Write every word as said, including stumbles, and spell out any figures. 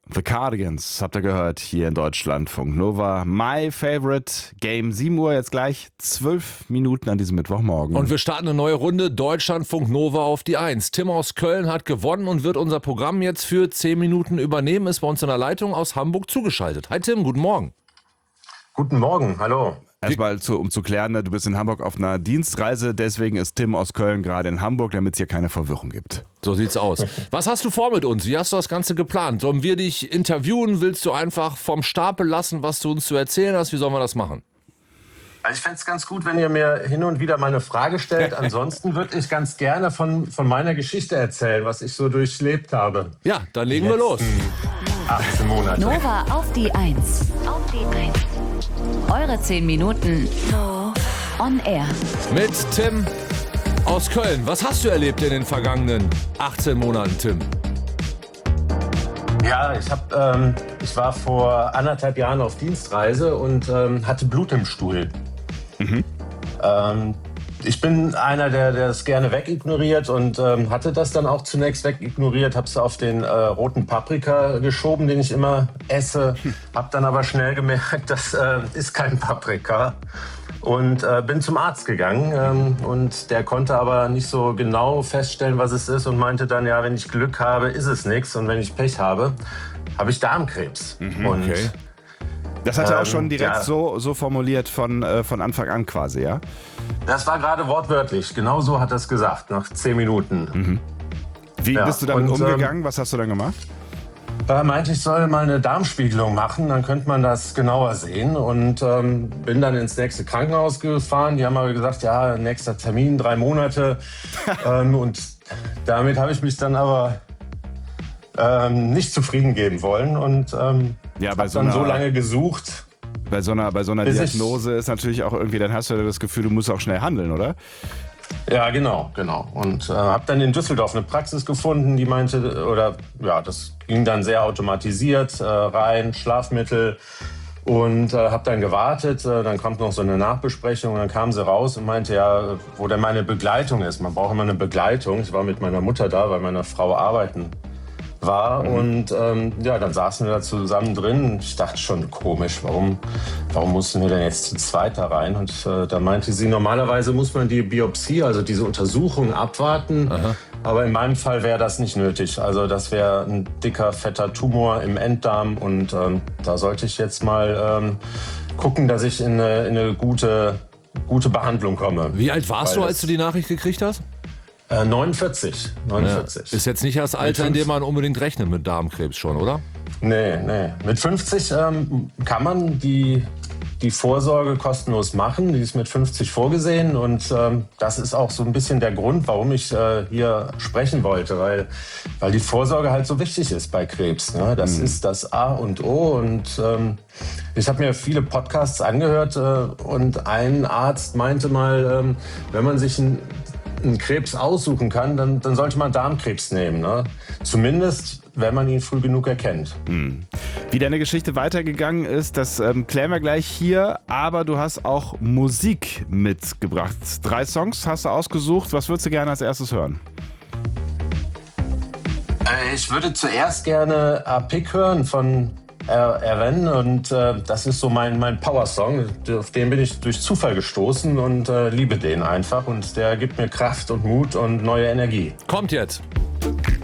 The Cardigans, habt ihr gehört, hier in Deutschlandfunk Nova. My Favorite Game. sieben Uhr, jetzt gleich zwölf Minuten an diesem Mittwochmorgen. Und wir starten eine neue Runde. Deutschlandfunk Nova auf die eins. Tim aus Köln hat gewonnen und wird unser Programm jetzt für zehn Minuten übernehmen. Ist bei uns in der Leitung aus Hamburg zugeschaltet. Hi Tim, guten Morgen. Guten Morgen, hallo. Erstmal, zu, um zu klären, du bist in Hamburg auf einer Dienstreise, deswegen ist Tim aus Köln gerade in Hamburg, damit es hier keine Verwirrung gibt. So sieht's aus. Was hast du vor mit uns? Wie hast du das Ganze geplant? Sollen wir dich interviewen? Willst du einfach vom Stapel lassen, was du uns zu erzählen hast? Wie sollen wir das machen? Also ich fände es ganz gut, wenn ihr mir hin und wieder mal eine Frage stellt. Ansonsten würde ich ganz gerne von, von meiner Geschichte erzählen, was ich so durchlebt habe. Ja, dann legen wir los. achtzehn Monate. Nova auf die eins. Auf die eins. Eure zehn Minuten on air. Mit Tim aus Köln. Was hast du erlebt in den vergangenen achtzehn Monaten, Tim? Ja, ich, hab, ähm, ich war vor anderthalb Jahren auf Dienstreise und ähm, hatte Blut im Stuhl. Mhm. Ähm, ich bin einer, der der es gerne wegignoriert und ähm, hatte das dann auch zunächst wegignoriert, habe es auf den äh, roten Paprika geschoben, den ich immer esse, habe dann aber schnell gemerkt, das äh, ist kein Paprika und äh, bin zum Arzt gegangen ähm, und der konnte aber nicht so genau feststellen, was es ist und meinte dann, ja, wenn ich Glück habe, ist es nichts und wenn ich Pech habe, habe ich Darmkrebs. Mhm, und okay. Das hat er auch Ähm, schon direkt ja. so, so formuliert von, äh, von Anfang an quasi, ja? Das war gerade wortwörtlich, genau so hat er es gesagt, nach zehn Minuten. Mhm. Wie Ja, bist du damit und, umgegangen? Was hast du dann gemacht? Er meinte, ich soll mal eine Darmspiegelung machen, dann könnte man das genauer sehen. Und ähm, bin dann ins nächste Krankenhaus gefahren. Die haben aber gesagt, ja, nächster Termin, drei Monate. ähm, und damit habe ich mich dann aber ähm, nicht zufrieden geben wollen. Und ähm, Ja, bei habe so dann einer- so lange gesucht. Bei so einer, bei so einer Bis ich- Diagnose ist natürlich auch irgendwie, dann hast du das Gefühl, du musst auch schnell handeln, oder? Ja, genau, genau. Und äh, habe dann in Düsseldorf eine Praxis gefunden, die meinte, oder ja, das ging dann sehr automatisiert, äh, rein, Schlafmittel. Und äh, habe dann gewartet, äh, dann kommt noch so eine Nachbesprechung und dann kam sie raus und meinte, ja, wo denn meine Begleitung ist. Man braucht immer eine Begleitung. Ich war mit meiner Mutter da, weil meine Frau arbeiten war. Mhm. Und ähm, ja, dann saßen wir da zusammen drin. Ich dachte schon, komisch, warum, warum mussten wir denn jetzt zu zweit da rein? Und äh, da meinte sie, normalerweise muss man die Biopsie, also diese Untersuchung abwarten. Aha. Aber in meinem Fall wäre das nicht nötig. Also das wäre ein dicker, fetter Tumor im Enddarm. Und ähm, da sollte ich jetzt mal ähm, gucken, dass ich in eine, in eine gute, gute Behandlung komme. Wie alt warst Weil du, als das- du die Nachricht gekriegt hast? Äh, neunundvierzig. neunundvierzig. Ist jetzt nicht das Alter, in dem man unbedingt rechnet mit Darmkrebs schon, oder? Nee, nee. Mit fünfzig ähm, kann man die, die Vorsorge kostenlos machen. Die ist mit fünfzig vorgesehen. Und ähm, das ist auch so ein bisschen der Grund, warum ich äh, hier sprechen wollte. Weil, weil die Vorsorge halt so wichtig ist bei Krebs. Ne? Das Mhm. ist das A und O. Und ähm, ich habe mir viele Podcasts angehört. Äh, und ein Arzt meinte mal, ähm, wenn man sich ein einen Krebs aussuchen kann, dann, dann sollte man Darmkrebs nehmen. Ne? Zumindest, wenn man ihn früh genug erkennt. Wie deine Geschichte weitergegangen ist, das ähm, klären wir gleich hier. Aber du hast auch Musik mitgebracht. Drei Songs hast du ausgesucht. Was würdest du gerne als erstes hören? Äh, ich würde zuerst gerne A Pick hören von Erwen und äh, das ist so mein, mein Power-Song. Auf den bin ich durch Zufall gestoßen und äh, liebe den einfach. Und der gibt mir Kraft und Mut und neue Energie. Kommt jetzt.